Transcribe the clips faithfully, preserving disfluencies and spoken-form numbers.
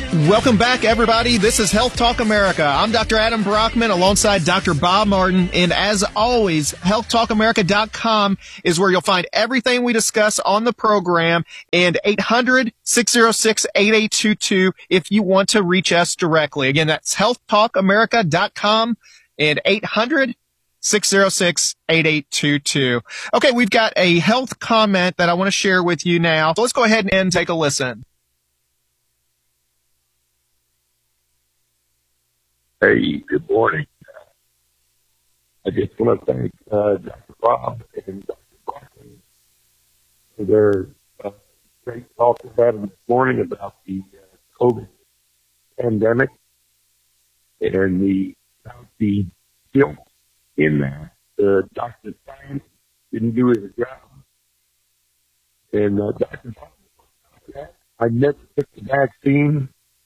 Welcome back, everybody. This is Health Talk America. I'm Doctor Adam Brockman alongside Doctor Bob Martin. And as always, health talk america dot com is where you'll find everything we discuss on the program, and eight hundred, six oh six, eight eight two two if you want to reach us directly. Again, that's health talk america dot com and eight hundred, six oh six, eight eight two two. Okay, we've got a health comment that I want to share with you now. So let's go ahead and take a listen. Hey, good morning. I just want to thank uh, Doctor Bob and Doctor Brockman for their uh, great talk we had this morning about the uh, COVID pandemic and the about the guilt in that. Uh, Doctor Science didn't do his job. And uh, Doctor Bob, I never took the vaccine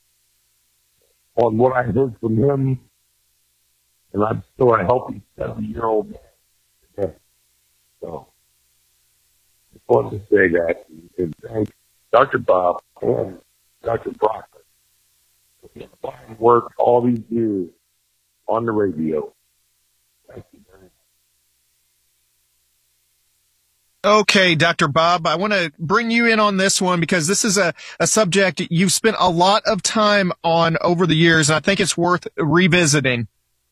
on what I heard from him, and I'm still a healthy seventy-year-old man today. So, I just wanted to say that and thank Doctor Bob and Doctor Brockman for his fine work all these years on the radio. Thank you very much. Okay, Doctor Bob, I want to bring you in on this one because this is a, a subject you've spent a lot of time on over the years, and I think it's worth revisiting.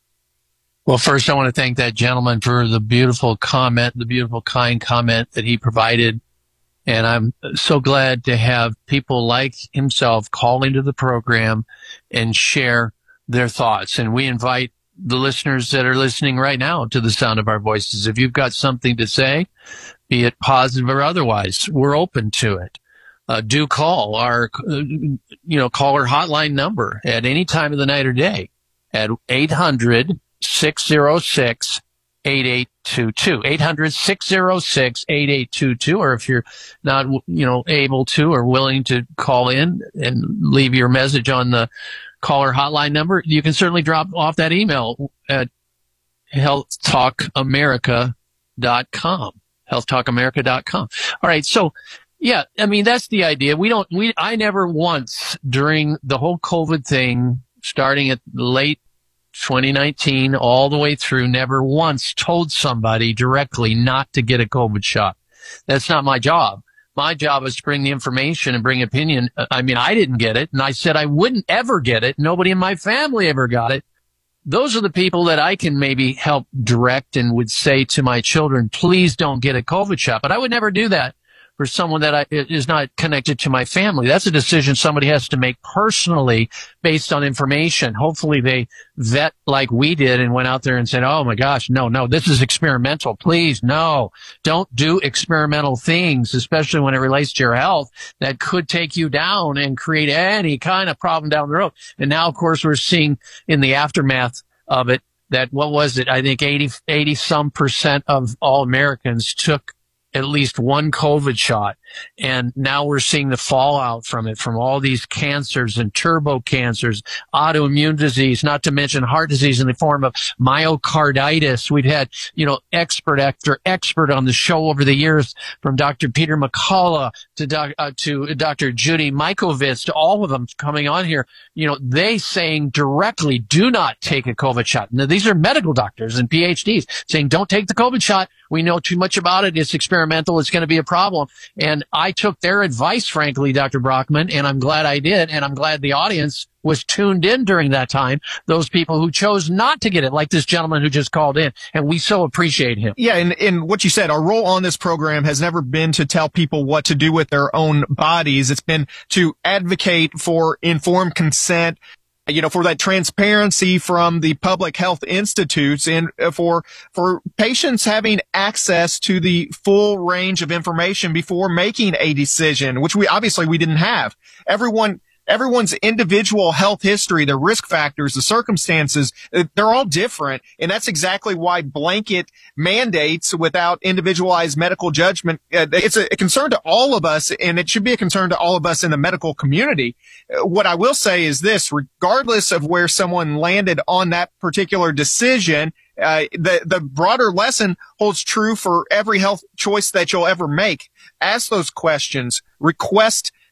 Well, first, I want to thank that gentleman for the beautiful comment, the beautiful, kind comment that he provided. And I'm so glad to have people like himself call into the program and share their thoughts. And we invite the listeners that are listening right now to the sound of our voices. If you've got something to say, be it positive or otherwise, we're open to it. Uh, do call our, uh, you know, caller hotline number at any time of the night or day at eight hundred, six oh six, eight eight two two. eight hundred, six oh six, eight eight two two. Or if you're not, you know, able to or willing to call in and leave your message on the caller hotline number, you can certainly drop off that email at health talk america dot com. health talk america dot com. All right. So, yeah, I mean, that's the idea. We don't, we, I never once during the whole COVID thing, starting at late twenty nineteen all the way through, never once told somebody directly not to get a COVID shot. That's not my job. My job is to bring the information and bring opinion. I mean, I didn't get it, and I said I wouldn't ever get it. Nobody in my family ever got it. Those are the people that I can maybe help direct and would say to my children, please don't get a COVID shot. But I would never do that for someone that I, is not connected to my family. That's a decision somebody has to make personally based on information. Hopefully they vet like we did and went out there and said, oh my gosh, no, no, this is experimental. Please, no, don't do experimental things, especially when it relates to your health that could take you down and create any kind of problem down the road. And now, of course, we're seeing in the aftermath of it that, what was it? I think eighty, eighty some percent of all Americans took at least one COVID shot. And now we're seeing the fallout from it, from all these cancers and turbo cancers, autoimmune disease, not to mention heart disease in the form of myocarditis. We've had, you know, expert after expert on the show over the years, from Doctor Peter McCullough to, doc, uh, to Doctor Judy Mikovits, to all of them coming on here. You know, they saying directly, do not take a COVID shot. Now, these are medical doctors and P H Ds saying, don't take the COVID shot. We know too much about it. It's experimental. It's going to be a problem. And I took their advice, frankly, Doctor Brockman, and I'm glad I did. And I'm glad the audience was tuned in during that time. Those people who chose not to get it, like this gentleman who just called in. And we so appreciate him. Yeah. And, and what you said, our role on this program has never been to tell people what to do with their own bodies. It's been to advocate for informed consent, you know, for that transparency from the public health institutes, and for, for patients having access to the full range of information before making a decision, which we obviously we didn't have. Everyone, everyone's individual health history, their risk factors, the circumstances, they're all different. And that's exactly why blanket mandates without individualized medical judgment, uh, it's a, a concern to all of us, and it should be a concern to all of us in the medical community. What I will say is this: regardless of where someone landed on that particular decision, uh, the, the broader lesson holds true for every health choice that you'll ever make. Ask those questions, request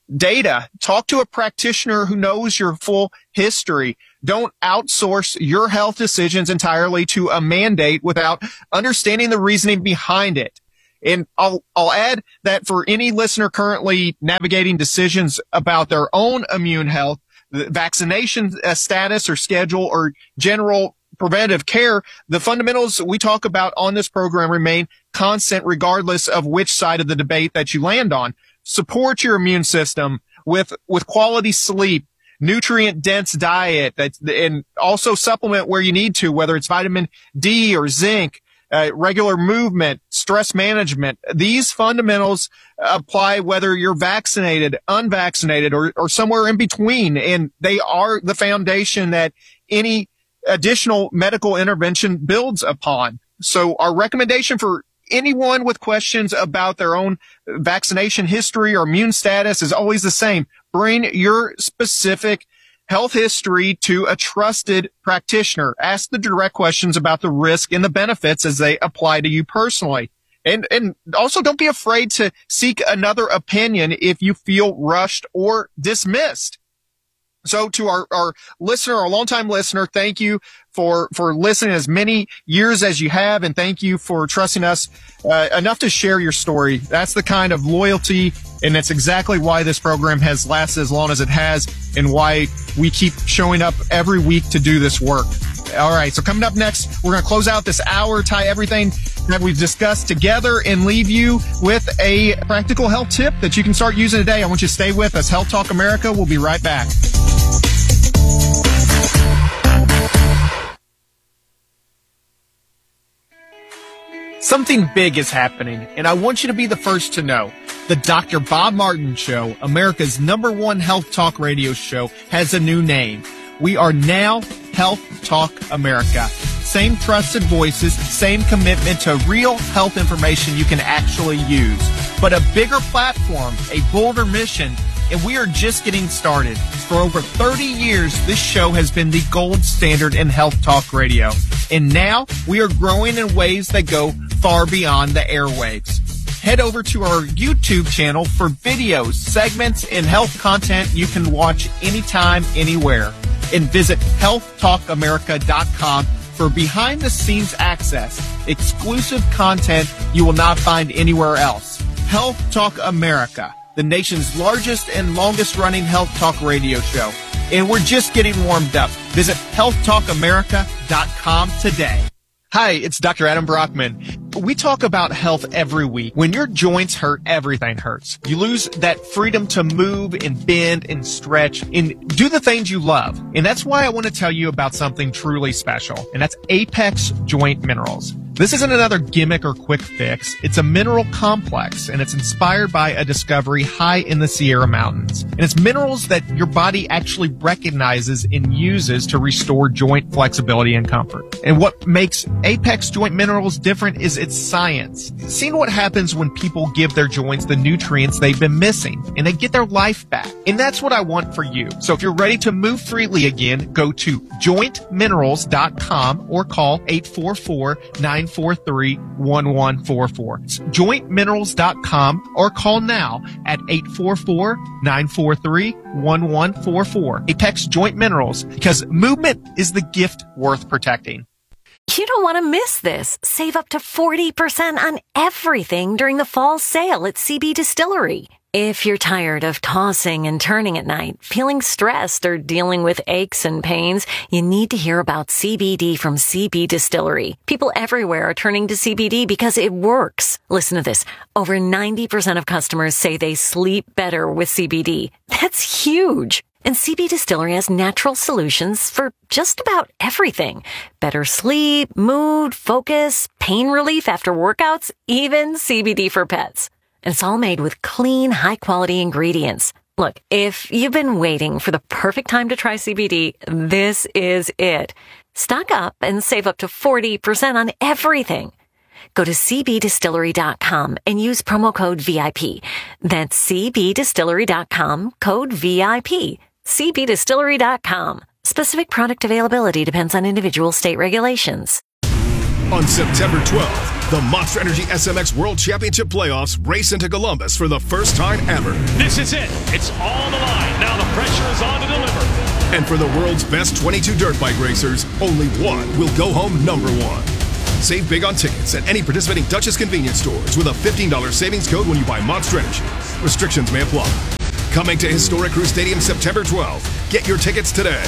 data. Talk to a practitioner who knows your full history. Don't outsource your health decisions entirely to a mandate without understanding the reasoning behind it. And I'll, I'll add that for any listener currently navigating decisions about their own immune health, the vaccination status or schedule or general preventive care, the fundamentals we talk about on this program remain constant regardless of which side of the debate that you land on. Support your immune system with, with quality sleep, nutrient dense diet, that's, and also supplement where you need to, whether it's vitamin D or zinc, uh, regular movement, stress management. These fundamentals apply whether you're vaccinated, unvaccinated, or, or somewhere in between. And they are the foundation that any additional medical intervention builds upon. So our recommendation for anyone with questions about their own vaccination history or immune status is always the same. Bring your specific health history to a trusted practitioner. Ask the direct questions about the risk and the benefits as they apply to you personally. And, and also don't be afraid to seek another opinion if you feel rushed or dismissed. So to our, our listener, our longtime listener, thank you for, for listening as many years as you have. And thank you for trusting us uh, enough to share your story. That's the kind of loyalty. And that's exactly why this program has lasted as long as it has and why we keep showing up every week to do this work. All right. So coming up next, we're going to close out this hour, tie everything that we've discussed together and leave you with a practical health tip that you can start using today. I want you to stay with us. Health Talk America. We'll be right back. Something big is happening, and I want you to be the first to know. The Doctor Bob Martin Show, America's number one health talk radio show, has a new name. We are now Health Talk America. Same trusted voices, same commitment to real health information you can actually use. But a bigger platform, a bolder mission, and we are just getting started. For over thirty years, this show has been the gold standard in health talk radio. And now we are growing in ways that go far beyond the airwaves. Head over to our YouTube channel for videos, segments, and health content you can watch anytime, anywhere. And visit health talk america dot com for behind-the-scenes access, exclusive content you will not find anywhere else. Health Talk America, the nation's largest and longest-running health talk radio show. And we're just getting warmed up. Visit health talk america dot com today. Hi, it's Doctor Adam Brockman. We talk about health every week. When your joints hurt, everything hurts. You lose that freedom to move and bend and stretch and do the things you love. And that's why I want to tell you about something truly special, and that's Apex Joint Minerals. This isn't another gimmick or quick fix. It's a mineral complex, and it's inspired by a discovery high in the Sierra Mountains. And it's minerals that your body actually recognizes and uses to restore joint flexibility and comfort. And what makes Apex Joint Minerals different is its science. Seeing what happens when people give their joints the nutrients they've been missing, and they get their life back. And that's what I want for you. So if you're ready to move freely again, go to joint minerals dot com or call eight four four, nine four three, one one four four. It's joint minerals dot com or call now at eight four four, nine four three, one one four four. Apex Joint Minerals, because movement is the gift worth protecting. You don't want to miss this. Save up to forty percent on everything during the fall sale at C B Distillery. If you're tired of tossing and turning at night, feeling stressed, or dealing with aches and pains, you need to hear about C B D from C B Distillery. People everywhere are turning to C B D because it works. Listen to this. Over ninety percent of customers say they sleep better with C B D. That's huge. And C B Distillery has natural solutions for just about everything. Better sleep, mood, focus, pain relief after workouts, even C B D for pets. And it's all made with clean, high-quality ingredients. Look, if you've been waiting for the perfect time to try C B D, this is it. Stock up and save up to forty percent on everything. Go to c b distillery dot com and use promo code V I P. That's c b distillery dot com, code V I P. c b distillery dot com. Specific product availability depends on individual state regulations. On September twelfth, the Monster Energy S M X World Championship Playoffs race into Columbus for the first time ever. This is it. It's on the line. Now the pressure is on to deliver. And for the world's best twenty-two dirt bike racers, only one will go home number one. Save big on tickets at any participating Dutchess convenience stores with a fifteen dollars savings code when you buy Monster Energy. Restrictions may apply. Coming to Historic Crew Stadium September twelfth. Get your tickets today.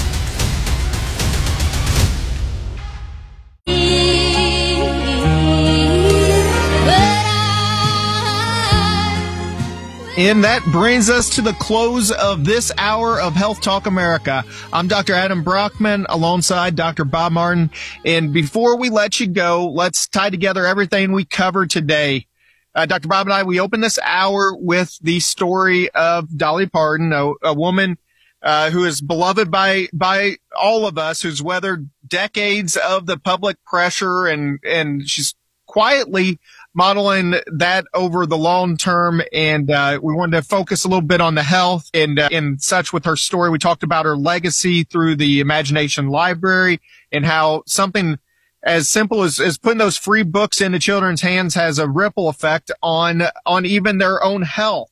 And that brings us to the close of this hour of Health Talk America. I'm Doctor Adam Brockman alongside Doctor Bob Martin. And before we let you go, let's tie together everything we covered today. Uh, Doctor Bob and I, we opened this hour with the story of Dolly Parton, a, a woman uh, who is beloved by by all of us, who's weathered decades of the public pressure, and and she's quietly modeling that over the long term. And uh, we wanted to focus a little bit on the health and uh, and such with her story. We talked about her legacy through the Imagination Library and how something as simple as, as putting those free books into children's hands has a ripple effect on on even their own health.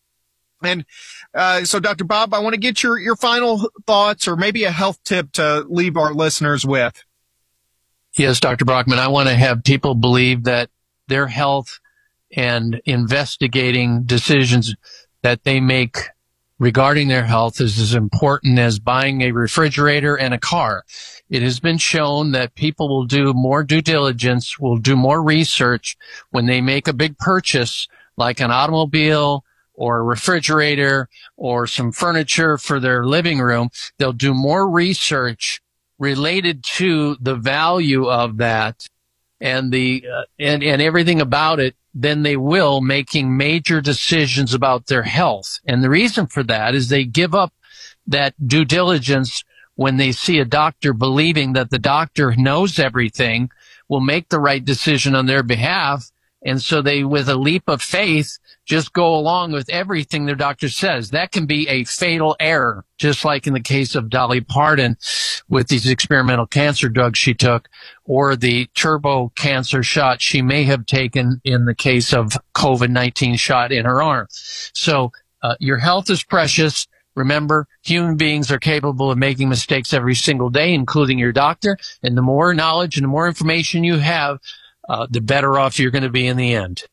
And uh, so, Doctor Bob, I want to get your, your final thoughts or maybe a health tip to leave our listeners with. Yes, Doctor Brockman, I want to have people believe that their health and investigating decisions that they make regarding their health is as important as buying a refrigerator and a car. It has been shown that people will do more due diligence, will do more research when they make a big purchase like an automobile or a refrigerator or some furniture for their living room. They'll do more research related to the value of that and the uh, and and everything about it than they will making major decisions about their health. And the reason for that is they give up that due diligence when they see a doctor believing that the doctor knows everything, will make the right decision on their behalf. And so they, with a leap of faith, just go along with everything their doctor says. That can be a fatal error, just like in the case of Dolly Parton with these experimental cancer drugs she took, or the turbo cancer shot she may have taken in the case of COVID nineteen shot in her arm. So uh, your health is precious. Remember, human beings are capable of making mistakes every single day, including your doctor. And the more knowledge and the more information you have, uh, the better off you're going to be in the end.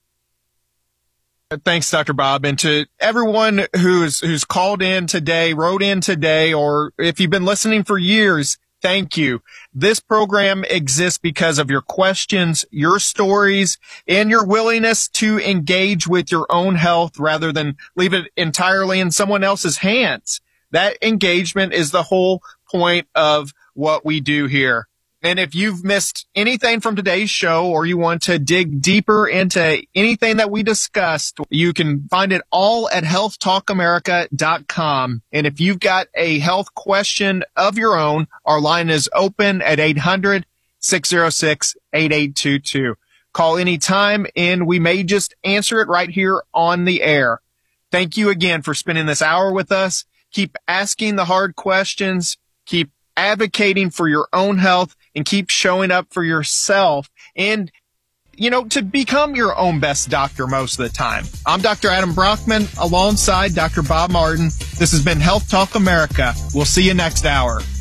Thanks, Doctor Bob. And to everyone who's, who's called in today, wrote in today, or if you've been listening for years, thank you. This program exists because of your questions, your stories, and your willingness to engage with your own health rather than leave it entirely in someone else's hands. That engagement is the whole point of what we do here. And if you've missed anything from today's show or you want to dig deeper into anything that we discussed, you can find it all at health talk america dot com. And if you've got a health question of your own, our line is open at eight hundred, six oh six, eight eight two two. Call anytime and we may just answer it right here on the air. Thank you again for spending this hour with us. Keep asking the hard questions. Keep advocating for your own health and keep showing up for yourself and, you know, to become your own best doctor most of the time. I'm Doctor Adam Brockman alongside Doctor Bob Martin. This has been Health Talk America. We'll see you next hour.